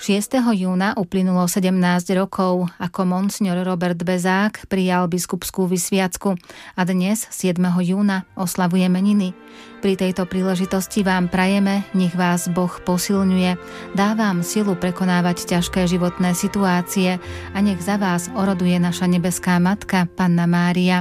6. júna uplynulo 17 rokov, ako monsignor Robert Bezák prijal biskupskú vysviacku a dnes, 7. júna, oslavuje meniny. Pri tejto príležitosti vám prajeme, nech vás Boh posilňuje, dá vám silu prekonávať ťažké životné situácie a nech za vás oroduje naša nebeská Matka, Panna Mária.